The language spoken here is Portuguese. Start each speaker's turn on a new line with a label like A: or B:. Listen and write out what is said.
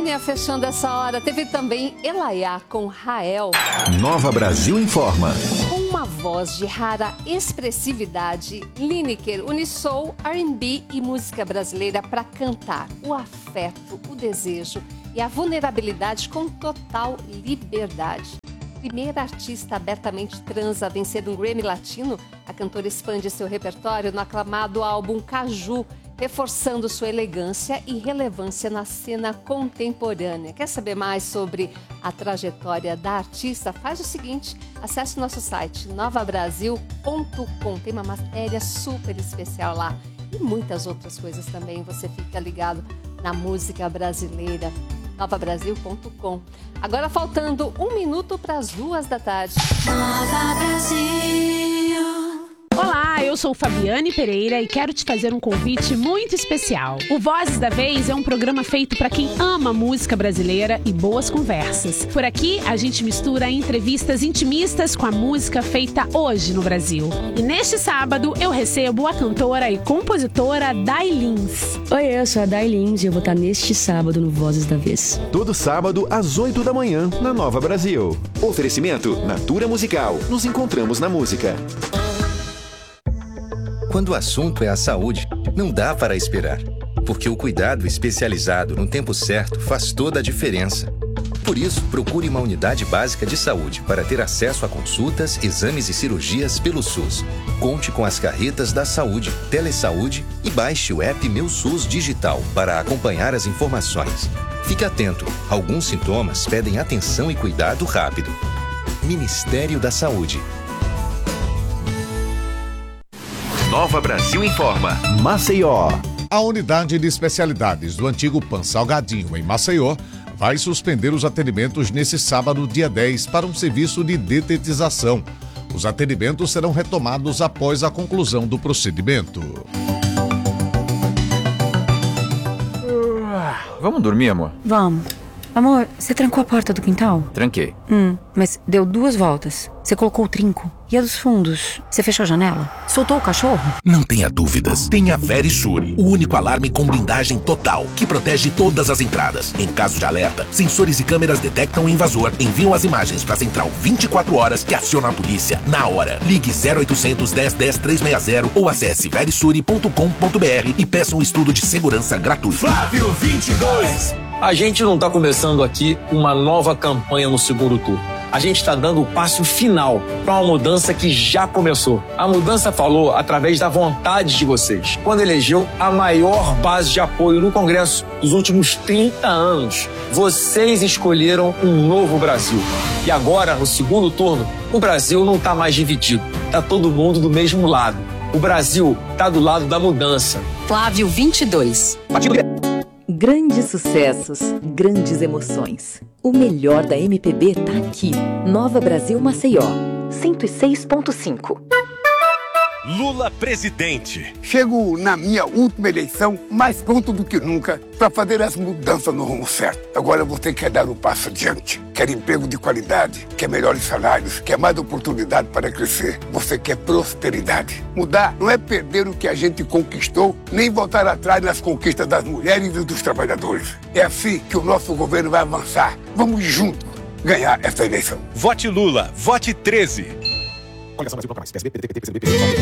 A: Betânia fechando essa hora. Teve também Elaiá com Rael.
B: Nova Brasil informa.
A: Com uma voz de rara expressividade, Lineker une soul, R&B e música brasileira para cantar o afeto, o desejo e a vulnerabilidade com total liberdade. Primeira artista abertamente trans a vencer um Grammy Latino, a cantora expande seu repertório no aclamado álbum Caju, reforçando sua elegância e relevância na cena contemporânea. Quer saber mais sobre a trajetória da artista? Faz o seguinte, acesse o nosso site novabrasil.com. Tem uma matéria super especial lá e muitas outras coisas também. Você fica ligado na música brasileira. novabrasil.com. Agora faltando 1 minuto para as 2h.
C: Nova Brasil.
D: Olá, eu sou Fabiane Pereira e quero te fazer um convite muito especial. O Vozes da Vez é um programa feito para quem ama música brasileira e boas conversas. Por aqui, a gente mistura entrevistas intimistas com a música feita hoje no Brasil. E neste sábado, eu recebo a cantora e compositora Day Lins.
E: Oi, eu sou a Day Lins e eu vou estar neste sábado no Vozes da Vez.
B: Todo sábado, às 8 da manhã, na Nova Brasil. Oferecimento Natura Musical. Nos encontramos na música.
F: Quando o assunto é a saúde, não dá para esperar, porque o cuidado especializado no tempo certo faz toda a diferença. Por isso, procure uma unidade básica de saúde para ter acesso a consultas, exames e cirurgias pelo SUS. Conte com as carretas da saúde, Telesaúde e baixe o app Meu SUS Digital para acompanhar as informações. Fique atento, alguns sintomas pedem atenção e cuidado rápido. Ministério da Saúde.
B: Nova Brasil informa. Maceió.
G: A unidade de especialidades do antigo Pan Salgadinho em Maceió vai suspender os atendimentos nesse sábado, dia 10, para um serviço de detetização. Os atendimentos serão retomados após a conclusão do procedimento.
H: Vamos dormir, amor?
I: Vamos. Amor, você trancou a porta do quintal?
H: Tranquei.
I: Mas deu 2 voltas. Você colocou o trinco. E a dos fundos? Você fechou a janela? Soltou o cachorro?
J: Não tenha dúvidas. Tenha Verisure, o único alarme com blindagem total, que protege todas as entradas. Em caso de alerta, sensores e câmeras detectam o invasor, enviam as imagens para a central 24 horas que aciona a polícia na hora. Ligue 0800 10 10 360 ou acesse verisure.com.br e peça um estudo de segurança gratuito.
K: Flávio 22.
L: A gente não está começando aqui uma nova campanha no segundo turno. A gente está dando o passo final para uma mudança que já começou. A mudança falou através da vontade de vocês, quando elegeu a maior base de apoio no Congresso dos últimos 30 anos. Vocês escolheram um novo Brasil. E agora, no segundo turno, o Brasil não está mais dividido. Está todo mundo do mesmo lado. O Brasil está do lado da mudança.
M: Flávio 22.
N: Grandes sucessos, grandes emoções. O melhor da MPB tá aqui. Nova Brasil Maceió, 106.5.
K: Lula presidente.
O: Chego na minha última eleição mais pronto do que nunca para fazer as mudanças no rumo certo. Agora você quer dar um passo adiante. Quer emprego de qualidade, quer melhores salários, quer mais oportunidade para crescer. Você quer prosperidade. Mudar não é perder o que a gente conquistou, nem voltar atrás nas conquistas das mulheres e dos trabalhadores. É assim que o nosso governo vai avançar. Vamos juntos ganhar essa eleição.
K: Vote Lula, vote 13.